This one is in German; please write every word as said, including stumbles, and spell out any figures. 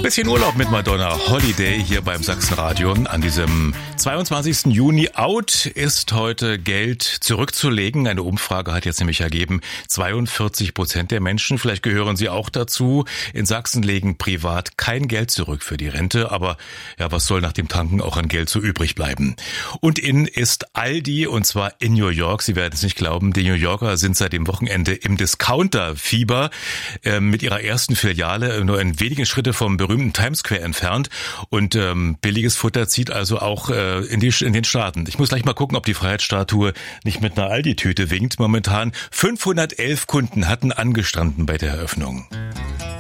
bisschen Urlaub mit Madonna. Holiday hier beim Sachsenradio an diesem zweiundzwanzigsten Juni. Out ist heute Geld zurückzulegen. Eine Umfrage hat jetzt nämlich ergeben, zweiundvierzig Prozent der Menschen, vielleicht gehören Sie auch dazu, in Sachsen legen privat kein Geld zurück für die Rente. Aber ja, was soll nach dem Tanken auch an Geld so übrig bleiben? Und in ist Aldi, und zwar in New York. Sie werden es nicht glauben, die New Yorker sind seit dem Wochenende im Discounter-Fieber äh, mit ihrer ersten Filiale nur in wenigen Schritte vom berühmten Times Square entfernt. Und ähm, billiges Futter zieht also auch äh, in, die, in den Staaten. Ich muss gleich mal gucken, ob die Freiheitsstatue nicht mit einer Aldi-Tüte winkt. Momentan fünfhundertelf Kunden hatten angestanden bei der Eröffnung.